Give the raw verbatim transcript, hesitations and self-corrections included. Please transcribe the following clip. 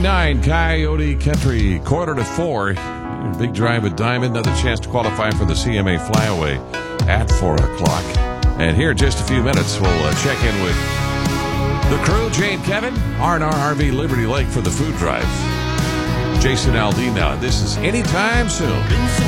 nine Coyote Country, quarter to four. Your big drive with Diamond. Another chance to qualify for the C M A Flyaway at four o'clock. And here in just a few minutes, we'll uh, check in with the crew, Jane, Kevin, R and R R V Liberty Lake for the food drive. Jason Aldean now. This is Anytime Soon.